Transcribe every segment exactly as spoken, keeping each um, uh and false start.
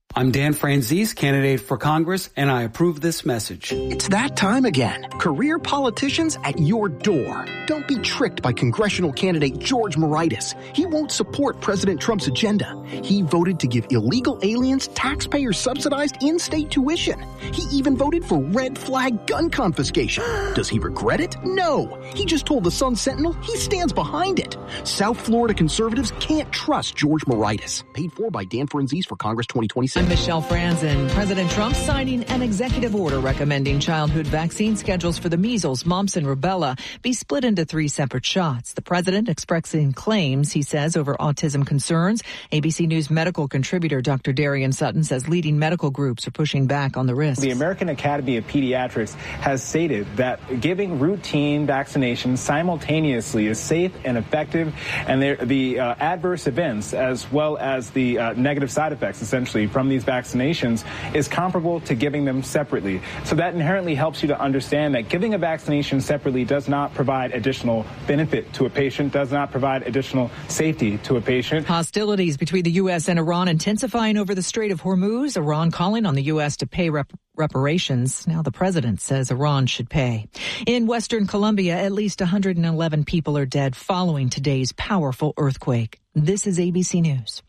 I'm Dan Franzese, candidate for Congress, and I approve this message. It's that time again. Career politicians at your door. Don't be tricked by congressional candidate George Moraitis. He won't support President Trump's agenda. He voted to give illegal aliens taxpayer-subsidized in-state tuition. He even voted for red flag gun confiscation. Does he regret it? No. He just told the Sun Sentinel he stands behind it. South Florida conservatives can't trust George Moraitis. Paid for by Dan Franzese for Congress twenty twenty-six. I'm Michelle Franzen. President Trump signing an executive order recommending childhood vaccine schedules for the measles, mumps, and rubella be split into three separate shots. The president expressing claims, he says, over autism concerns. A B C News medical contributor Doctor Darian Sutton says leading medical groups are pushing back on the risks. The American Academy of Pediatrics has stated that giving routine vaccinations simultaneously is safe and effective, and the uh, adverse events as well as the uh, negative side effects, essentially, from these vaccinations is comparable to giving them separately. So that inherently helps you to understand that giving a vaccination separately does not provide additional benefit to a patient, does not provide additional safety to a patient. Hostilities between the U S and Iran intensifying over the Strait of Hormuz. Iran calling on the U S to pay rep- reparations. Now the president says Iran should pay. In Western Colombia, at least one hundred eleven people are dead following today's powerful earthquake. This is A B C News.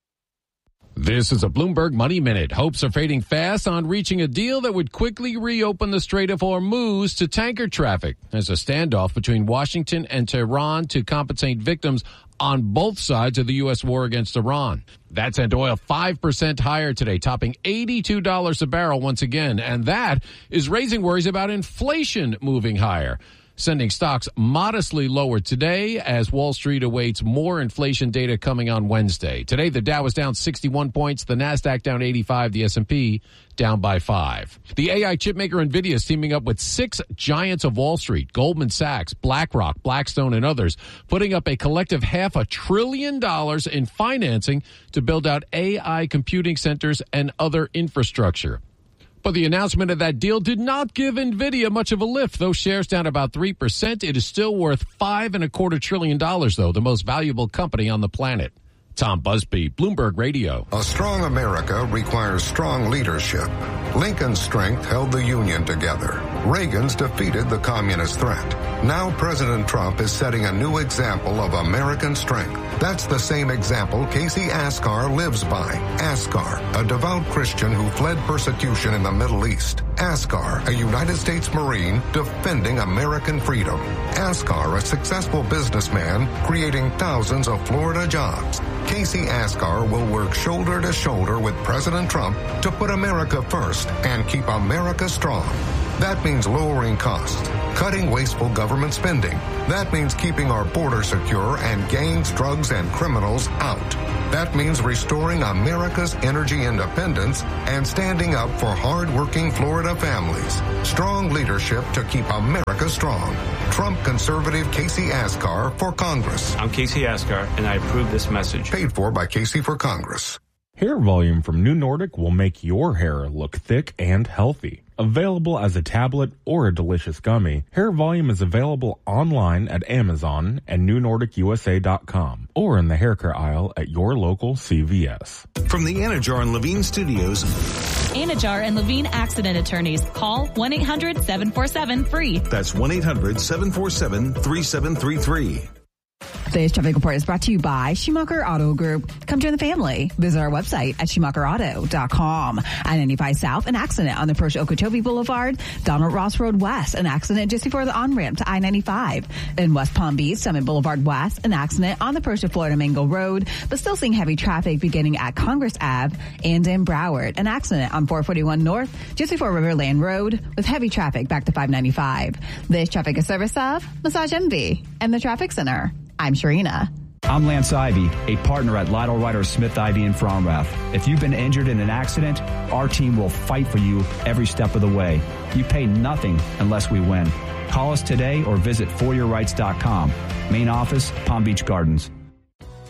This is a Bloomberg Money Minute. Hopes are fading fast on reaching a deal that would quickly reopen the Strait of Hormuz to tanker traffic. There's a standoff between Washington and Tehran to compensate victims on both sides of the U S war against Iran. That sent oil five percent higher today, topping eighty-two dollars a barrel once again. And that is raising worries about inflation moving higher, sending stocks modestly lower today as Wall Street awaits more inflation data coming on Wednesday. Today, the Dow was down sixty-one points, the NASDAQ down eighty-five, the S and P down by five. The A I chipmaker NVIDIA is teaming up with six giants of Wall Street, Goldman Sachs, BlackRock, Blackstone, and others, putting up a collective half a trillion dollars in financing to build out A I computing centers and other infrastructure. But the announcement of that deal did not give NVIDIA much of a lift. Those shares down about three percent. It is still worth five and a quarter trillion dollars, though, the most valuable company on the planet. Tom Busby, Bloomberg Radio. A strong America requires strong leadership. Lincoln's strength held the Union together. Reagan's defeated the communist threat. Now President Trump is setting a new example of American strength. That's the same example Casey Askar lives by. Askar, a devout Christian who fled persecution in the Middle East. Askar, a United States Marine defending American freedom. Askar, a successful businessman creating thousands of Florida jobs. Casey Askar will work shoulder to shoulder with President Trump to put America first and keep America strong. That means lowering costs, cutting wasteful government spending. That means keeping our border secure and gangs, drugs, and criminals out. That means restoring America's energy independence and standing up for hard-working Florida families. Strong leadership to keep America strong. Trump conservative Casey Askar for Congress. I'm Casey Askar, and I approve this message. Paid for by Casey for Congress. Hair Volume from New Nordic will make your hair look thick and healthy. Available as a tablet or a delicious gummy, Hair Volume is available online at Amazon and new nordic u s a dot com or in the hair care aisle at your local C V S. From the Anajar and Levine Studios, Anajar and Levine Accident Attorneys. Call one eight hundred seven four seven free. That's one eight hundred seven four seven three seven three three. Today's traffic report is brought to you by Schumacher Auto Group. Come join the family. Visit our website at schumacher auto dot com. I ninety-five South, an accident on the approach to Okeechobee Boulevard. Donald Ross Road West, an accident just before the on-ramp to I ninety-five. In West Palm Beach, Summit Boulevard West, an accident on the approach to Florida Mango Road, but still seeing heavy traffic beginning at Congress Avenue. And in Broward, an accident on four forty-one North, just before Riverland Road, with heavy traffic back to five ninety-five. This traffic is service of Massage Envy and the Traffic Center. I'm Sharina. I'm Lance Ivy, a partner at Lytle Ryder Smith Ivy in Fromrath. If you've been injured in an accident, our team will fight for you every step of the way. You pay nothing unless we win. Call us today or visit for your rights dot com. Main office, Palm Beach Gardens.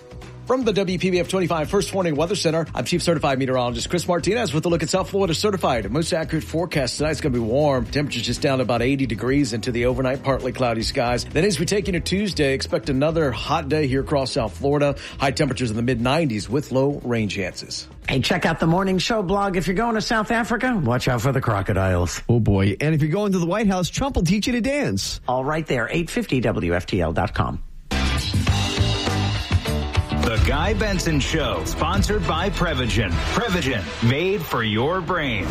From the W P B F twenty-five First Warning Weather Center, I'm Chief Certified Meteorologist Chris Martinez with a look at South Florida certified. Most accurate forecast tonight's going to be warm. Temperatures just down to about eighty degrees into the overnight, partly cloudy skies. Then as we take into Tuesday, expect another hot day here across South Florida. High temperatures in the mid nineties with low rain chances. Hey, check out the Morning Show blog. If you're going to South Africa, watch out for the crocodiles. Oh, boy. And if you're going to the White House, Trump will teach you to dance. All right there, eight fifty W F T L dot com. The Guy Benson Show, sponsored by Prevagen. Prevagen, made for your brain.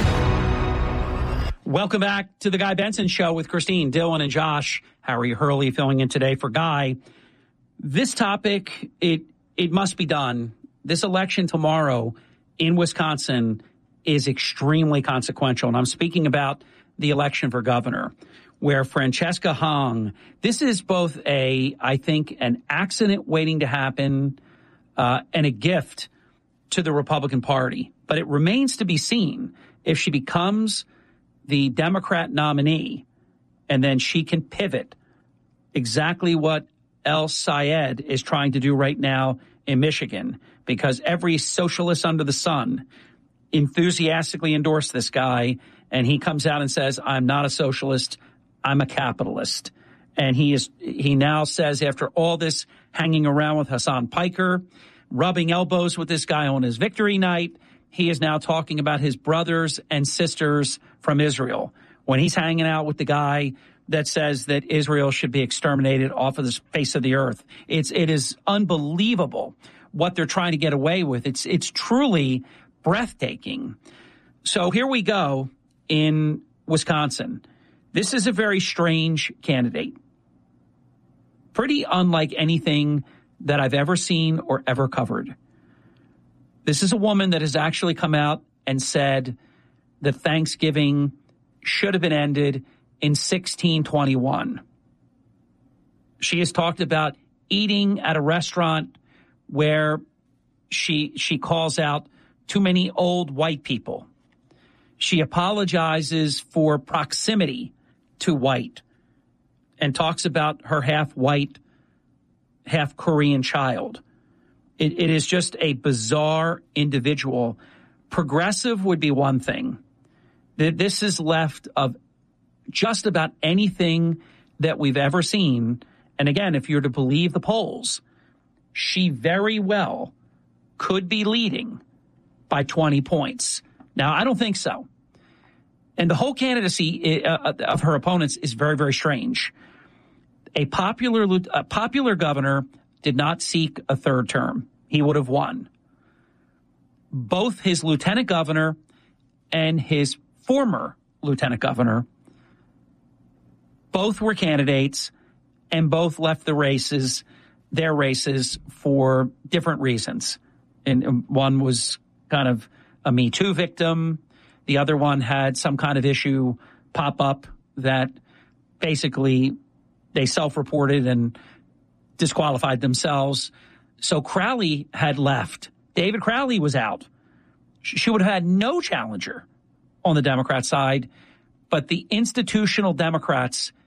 Welcome back to the Guy Benson Show with Christine, Dylan, and Josh. Harry Hurley filling in today for Guy. This topic, it it must be done. This election tomorrow in Wisconsin is extremely consequential, and I'm speaking about the election for governor, where Francesca Hong, this is both a, I think, an accident waiting to happen uh, and a gift to the Republican Party. But it remains to be seen if she becomes the Democrat nominee and then she can pivot exactly what El Sayed is trying to do right now in Michigan, because every socialist under the sun enthusiastically endorsed this guy, and he comes out and says, I'm not a socialist, I'm a capitalist. And he is he now says, after all this hanging around with Hassan Piker, rubbing elbows with this guy on his victory night, he is now talking about his brothers and sisters from Israel, when he's hanging out with the guy that says that Israel should be exterminated off of the face of the earth. It's it is unbelievable what they're trying to get away with. It's it's truly breathtaking. So here we go in Wisconsin. This is a very strange candidate. Pretty unlike anything that I've ever seen or ever covered. This is a woman that has actually come out and said that Thanksgiving should have been ended in sixteen twenty-one. She has talked about eating at a restaurant where she she calls out too many old white people. She apologizes for proximity to white and talks about her half-white, half-Korean child. It, it is just a bizarre individual. Progressive would be one thing. This is left of just about anything that we've ever seen. And again, if you're to believe the polls, she very well could be leading by twenty points. Now, I don't think so. And the whole candidacy of her opponents is very, very strange. A popular, a popular governor did not seek a third term. He would have won. Both his lieutenant governor and his former lieutenant governor, both were candidates and both left the races, their races, for different reasons. And one was kind of a Me Too victim. The other one had some kind of issue pop up that basically they self-reported and disqualified themselves. So Crowley had left. David Crowley was out. She would have had no challenger on the Democrat side, but the institutional Democrats